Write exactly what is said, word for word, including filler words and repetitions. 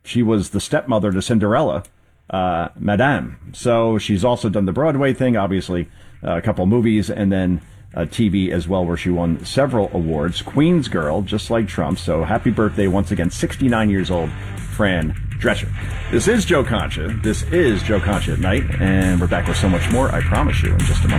She was the stepmother to Cinderella, uh, Madame. So she's also done the Broadway thing, obviously, uh, a couple movies, and then uh, T V as well, where she won several awards. Queen's Girl, just like Trump. So happy birthday once again, sixty-nine years old, Fran Drescher. This is Joe Concha. This is Joe Concha at Night, and we're back with so much more, I promise you, in just a moment.